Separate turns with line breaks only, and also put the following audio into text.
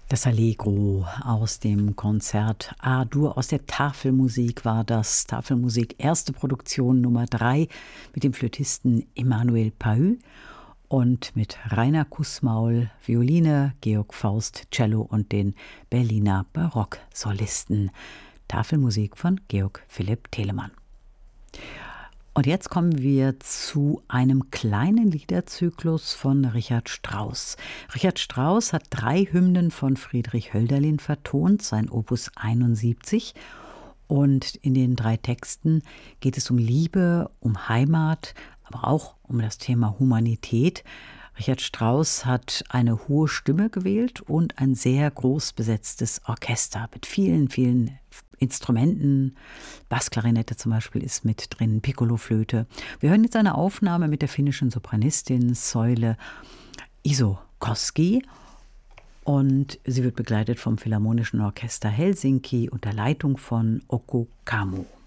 Das Allegro aus dem Konzert A-Dur aus der Tafelmusik war das. Tafelmusik, erste Produktion Nummer 3 mit dem Flötisten Emmanuel Pahud und mit Rainer Kussmaul, Violine, Georg Faust, Cello und den Berliner Barocksolisten. Tafelmusik von Georg Philipp Telemann. Und jetzt kommen wir zu einem kleinen Liederzyklus von Richard Strauss. Richard Strauss hat 3 Hymnen von Friedrich Hölderlin vertont, sein Opus 71. Und in den 3 Texten geht es um Liebe, um Heimat, aber auch um das Thema Humanität. Richard Strauss hat eine hohe Stimme gewählt und ein sehr groß besetztes Orchester mit vielen, vielen Instrumenten. Bassklarinette zum Beispiel ist mit drin, Piccoloflöte. Wir hören jetzt eine Aufnahme mit der finnischen Sopranistin Soile Iso Koski und sie wird begleitet vom Philharmonischen Orchester Helsinki unter Leitung von Okko Kamu.